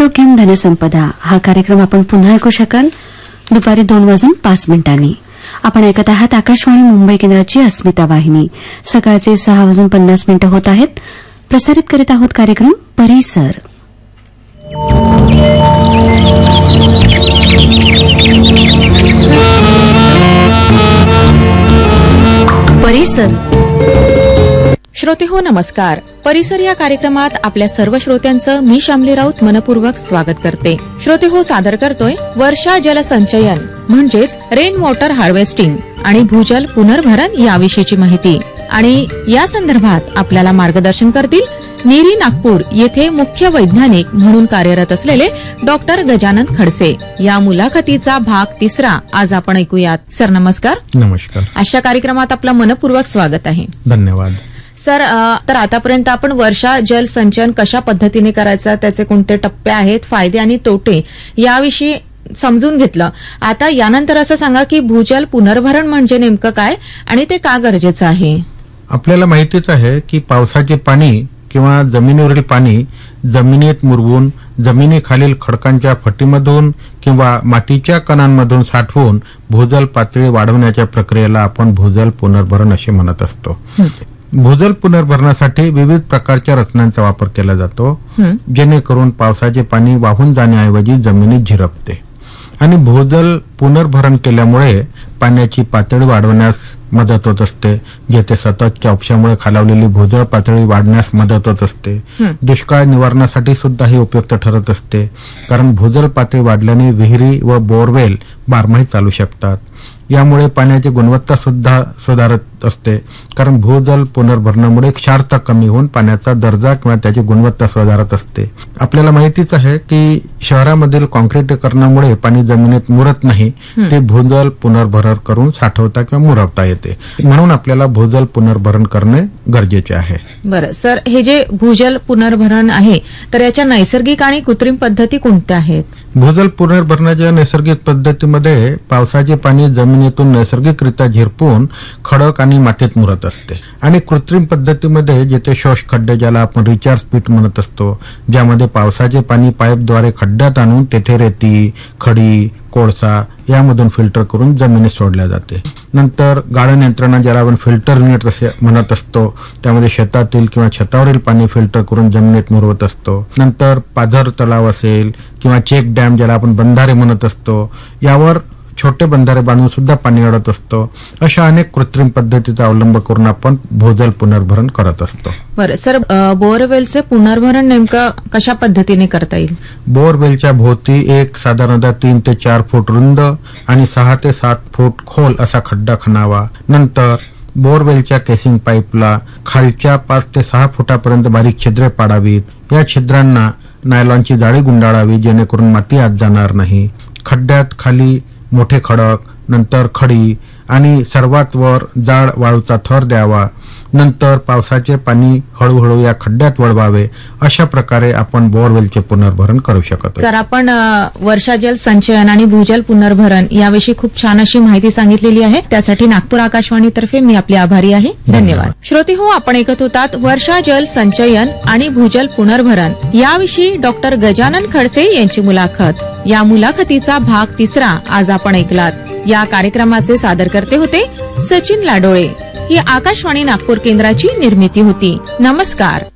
आरोग्यम धनसंपदा हा कार्यक्रम आपण पुन्हा ऐकू शकाल दुपारी 2:05 आपण ऐकत आहात आकाशवाणी मुंबई केंद्राची अस्मिता वाहिनी. सकाळचे 6:50 होत आहेत. प्रसारित करीत आहोत कार्यक्रम परिसर. परिसर. श्रोते हो नमस्कार. परिसर या कार्यक्रमात आपल्या सर्व श्रोत्यांचं मी शामली राऊत मनपूर्वक स्वागत करते. श्रोते हो सादर करतोय वर्षा जलसंचयन म्हणजेच रेन वॉटर हार्वेस्टिंग आणि भूजल पुनर्भरण याविषयीची माहिती. आणि या संदर्भात आपल्याला मार्गदर्शन करतील नीरी नागपूर येथे मुख्य वैज्ञानिक म्हणून कार्यरत असलेले डॉक्टर गजानन खडसे. या मुलाखतीचा भाग 3 आज आपण ऐकूयात. सर नमस्कार. नमस्कार. अशा कार्यक्रमात आपलं मनपूर्वक स्वागत आहे. धन्यवाद. सर तर आतापर्यंत आपण वर्षा जल संचयन कशा पद्धतीने करायचं, त्याचे कोणते टप्पे आहेत, फायदे आणि तोटे याविषयी समजून घेतलं. आता यानंतर असं सांगा की भूजल पुनर्भरण म्हणजे नेमकं काय आणि ते का गरजेचं आहे. आपल्याला माहितीच आहे की पावसाचे पाणी किंवा जमिनीवरील पाणी जमिनीत मुरवून जमिनीखालील खडकांच्या फटीमधून किंवा मातीच्या कणांमधून साठवून भूजल पातळी वाढवण्याच्या प्रक्रियेला आपण भूजल पुनर्भरण असे म्हणत असतो. भूजल पुनर्भरणासाठी विविध प्रकारच्या रचनांचा वापर केला जातो जेणेकरून पावसाचे पाणी वाहून जाण्याऐवजी जमिनीत झिरपते. आणि भूजल पुनर्भरण केल्यामुळे पाण्याची पातळी वाढवण्यास मदत होत असते, जेथे सततच्या उपशामुळे खालावलेली भूजल पातळी वाढण्यास मदत होत असते. दुष्काळ निवारणासाठी सुद्धा ही उपयुक्त ठरत असते, कारण भूजल पातळी वाढल्याने विहिरी व बोरवेल बारमाही चालू शकतात. यामुळे पाण्याची गुणवत्ता सुद्धा सुधारत असते, कारण भूजल पुनर्भरणामुळे क्षारता कमी होऊन पाण्याचा दर्जा किंवा त्याची गुणवत्ता सुधारत असते. आपल्याला माहितीच आहे की शहरामधील कॉन्क्रिटीकरणामुळे पाणी जमिनीत मुरत नाही, ते भूजल पुनर्भरण करून साठवता किंवा मुरवता येते. म्हणून आपल्याला भूजल पुनर्भरण करणे गरजेचे आहे. बरं सर, हे जे भूजल पुनर्भरण आहे तर याच्या नैसर्गिक आणि कृत्रिम पद्धती कोणत्या आहेत. भूजल पुनर्भरणाच्या नैसर्गिक पद्धतीमध्ये पावसाचे पाणी जमिनीतून नैसर्गिकरित्या झिरपून खडक आणि मातीत मुरत असते. आणि कृत्रिम पद्धतीमध्ये जिथे शोष खड्डे, ज्याला आपण रिचार्ज पिट म्हणत असतो, ज्यामध्ये पावसाचे पाणी पाईपद्वारे खड्ड्यात आणून तेथे रेती, खडी, कोळसा यामधून फिल्टर करून जमिनीत सोडल्या जाते. नंतर गाळण यंत्रणा, ज्याला आपण फिल्टर युनिट असे म्हणत असतो, त्यामध्ये शेतातील किंवा छतावरील पाणी फिल्टर करून जमिनीत मुरवत असतो. नंतर पाझर तलाव असेल किंवा चेक डॅम, ज्याला आपण बंधारे म्हणत असतो, यावर छोटे बंधारे बांधून सुद्धा पाणी अडत असतो. अशा अनेक कृत्रिम पद्धतीचा अवलंब करून आपण भूजल पुनर्भरण करत असतो. बरं सर, बोरवेलचे पुनर्भरण नेमकं कशा पद्धतीने करता येईल. बोरवेलच्या भोवती एक साधारणतः 3 ते 4 फूट रुंद आणि 6 ते 7 फूट खोल असा खड्डा खणावा. नंतर बोरवेलच्या केसिंग पाईपला खालच्या 5 ते 6 फुटापर्यंत बारीक छिद्रे पाडावीत. या छिद्रांना नायलॉनची जाळी गुंडाळावी, जेणेकरून माती आत जाणार नाही. खड्ड्यात खाली मोठे खडक, नंतर खडी आणि सर्वात वर जाड वाळूचा थर द्यावा. नंतर पावसाचे पाणी हळूहळू या खड्ड्यात वळवावे. अशा प्रकारे आपण बोरवेलचे पुनर्भरण करू शकतो. तर आपण वर्षा जल संचयन आणि भूजल पुनर्भरण याविषयी खूप छान अशी माहिती सांगितलेली आहे. त्यासाठी नागपूर आकाशवाणीतर्फे मी आपली आभारी आहे. धन्यवाद. श्रोते हो, आपण ऐकत होतात वर्षा जल संचयन आणि भूजल पुनर्भरण याविषयी डॉक्टर गजानन खडसे यांची मुलाखत. या मुलाखतीचा भाग 3 आज आपण ऐकलात. या कार्यक्रमाचे सादरकर्ते होते सचिन लाडोळे. ही आकाशवाणी नागपूर केंद्राची निर्मिती होती. नमस्कार.